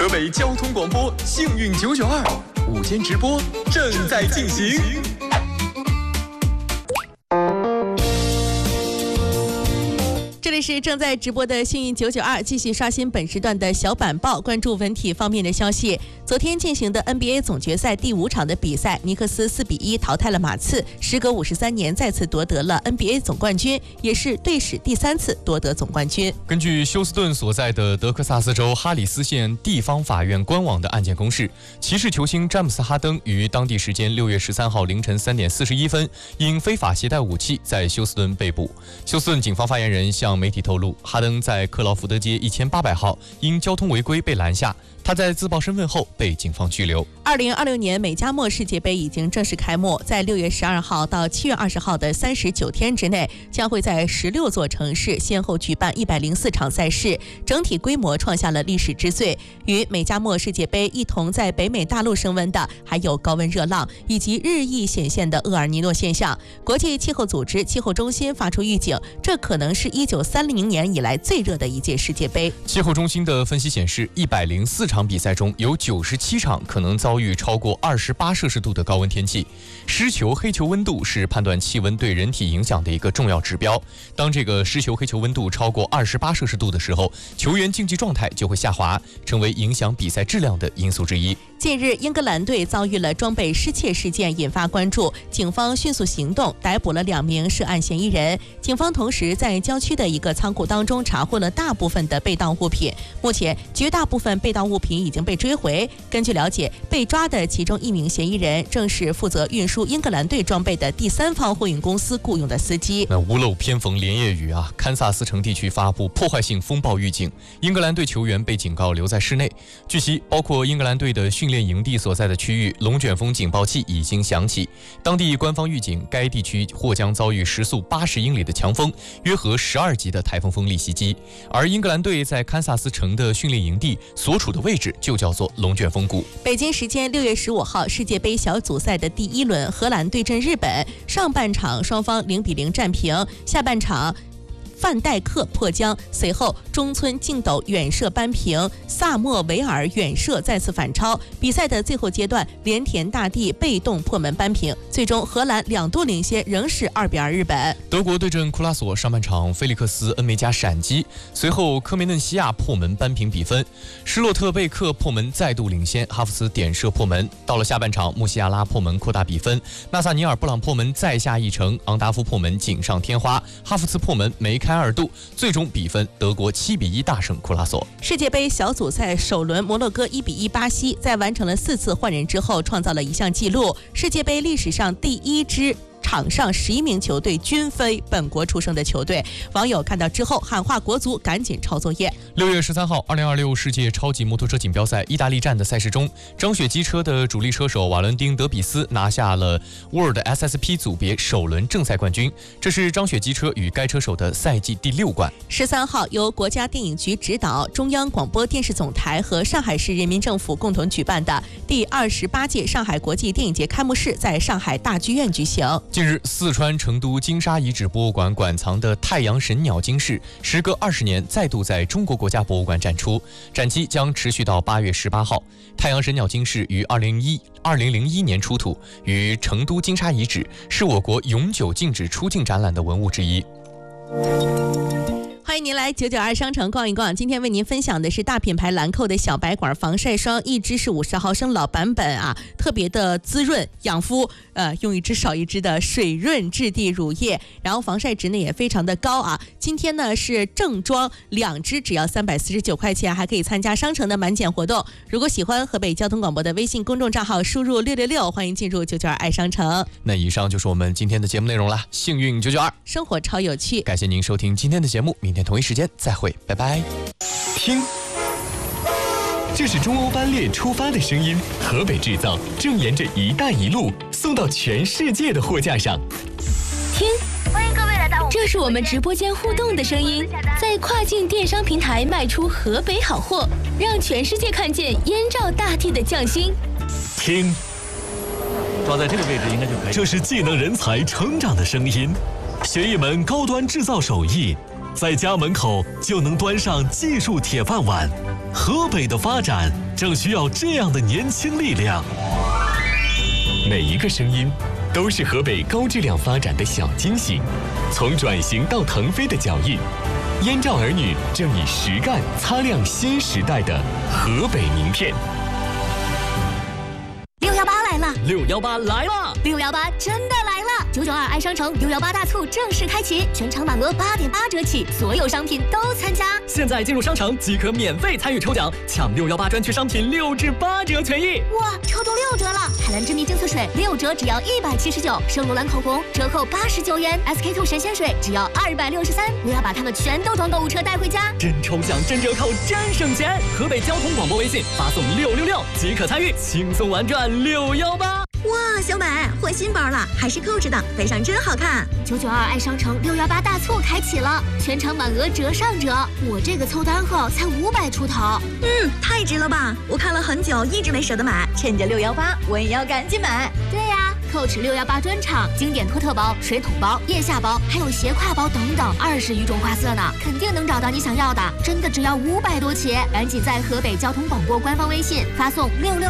河北交通广播幸运992午间直播正在进行。 这里是正在直播的幸运992，继续刷新本时段的小板报，关注文体方面的消息。昨天进行的 NBA 总决赛第5场的比赛，尼克斯4比1淘汰了马刺，时隔53年再次夺得了 NBA 总冠军，也是队史第3次夺得总冠军。 根据休斯顿所在的德克萨斯州哈里斯县地方法院官网的案件公示，骑士球星詹姆斯·哈登于当地时间6月13号凌晨3点41分，因非法携带武器在休斯顿被捕。休斯顿警方发言人向媒体透露，哈登在克劳福德街1800号因交通违规被拦下，他在自曝身份后被警方拘留。 2026年美加墨世界杯已经正式开幕，在6月12号到7月20号的39天之内，将会在16座城市先后举办104场赛事，整体规模创下了历史之最。与美加墨世界杯一同在北美大陆升温的，还有高温热浪以及日益显现的厄尔尼诺现象。国际气候组织气候中心发出预警，这可能是1930年以来最热的一届世界杯。 气候中心的分析显示，104场比赛中有97场可能遭遇超过28摄氏度的高温天气。湿球黑球温度是判断气温对人体影响的一个重要指标。当这个湿球黑球温度超过28摄氏度的时候，球员竞技状态就会下滑，成为影响比赛质量的因素之一。 近日，英格兰队遭遇了装备失窃事件，引发关注。警方迅速行动，逮捕了2名涉案嫌疑人。警方同时在郊区的一个仓库当中查获了大部分的被盗物品。目前，绝大部分被盗物品已经被追回。根据了解，被抓的其中1名嫌疑人正是负责运输英格兰队装备的第3方货运公司雇佣的司机。 那屋漏偏逢连夜雨啊！堪萨斯城地区发布破坏性风暴预警，英格兰队球员被警告留在室内。据悉，包括英格兰队的训练营地所在的区域，龙卷风警报器已经响起。当地官方预警，该地区或将遭遇时速80英里的强风，约合12级的台风风力袭击。而英格兰队在堪萨斯城的训练营地所处的位置就叫做龙卷风谷。 北京时间6月15号，世界杯小组赛的第1轮，荷兰对阵日本，上半场双方0比0战平，下半场范戴克破僵，随后中村敬斗远射扳平，萨莫维尔远射再次反超。比赛的最后阶段，连田大地被动破门扳平，最终荷兰2度领先，仍是2比2日本。 德国对阵库拉索，上半场菲利克斯恩梅加闪击，随后科梅嫩西亚破门扳平比分，施洛特贝克破门再度领先，哈弗斯点射破门。到了下半场，穆西亚拉破门扩大比分，纳萨尼尔布朗破门再下一城，昂达夫破门锦上添花，哈弗茨破门梅开2度，最终比分德国7比1大胜库拉索。 世界杯小组赛首轮，摩洛哥1比1巴西，在完成了4次换人之后，创造了一项纪录，世界杯历史上第1支场上11名球队均非本国出生的球队。网友看到之后喊话国足赶紧抄作业。 6月13号，2026世界超级摩托车锦标赛意大利站的赛事中，张雪机车的主力车手瓦伦丁·德比斯拿下了 World SSP 组别首轮正赛冠军，这是张雪机车与该车手的赛季第6冠。 13号，由国家电影局指导、中央广播电视总台和上海市人民政府共同举办的第28届上海国际电影节开幕式在上海大剧院举行。 近日，四川成都金沙遗址博物馆馆藏的太阳神鸟金饰，时隔20年再度在中国国家博物馆展出，展期将持续到8月18号。太阳神鸟金饰于2001年出土，于成都金沙遗址，是我国永久禁止出境展览的文物之一。 欢迎您来992商城逛一逛。今天为您分享的是大品牌兰蔻的小白管防晒霜，一支是50毫升老版本啊，特别的滋润养肤，用一支少一支的水润质地乳液，然后防晒值呢也非常的高啊。今天呢是正装2支只要349块钱，还可以参加商城的满减活动。如果喜欢河北交通广播的微信公众账号，输入666，欢迎进入992爱商城。 那以上就是我们今天的节目内容了，幸运992， 生活超有趣。 感谢您收听今天的节目，明天同一时间再会，拜拜。 听，这是中欧班列出发的声音，河北制造正沿着“一带一路”送到全世界的货架上。 听，欢迎各位来到，这是我们直播间互动的声音，在跨境电商平台卖出河北好货，让全世界看见燕赵大地的匠心。 听， 抓在这个位置应该就可以。 这是技能人才成长的声音，学一门高端制造手艺， 在家门口就能端上技术铁饭碗。河北的发展正需要这样的年轻力量。 每一个声音都是河北高质量发展的小惊喜，从转型到腾飞的脚印，燕赵儿女正以实干擦亮新时代的河北名片。 618来了 ，618来了 ，618真的来了！992爱商城618大促正式开启，全场满额8.8折起，所有商品都参加。 现在进入商城即可免费参与抽奖，抢618专区商品6至8折权益。 哇，抽中6折了！海蓝之谜净色水6折只要179，圣罗兰口红折扣89元，SK2神仙水只要263。我要把它们全都装购物车带回家。 真抽奖，真折扣，真省钱！河北交通广播微信发送666即可参与，轻松玩转618。 哇，小美换新包了，还是扣着的，背上真好看。992爱商城618大促开启了，全场满额折上折。我这个凑单后才500出头，太值了吧！我看了很久，一直没舍得买，趁着618，我也要赶紧买。对呀，Coach 618专场经典托特包、水桶包、腋下包，还有斜挎包等等20余种花色呢，肯定能找到你想要的。真的只要500多起，赶紧在河北交通广播官方微信发送666。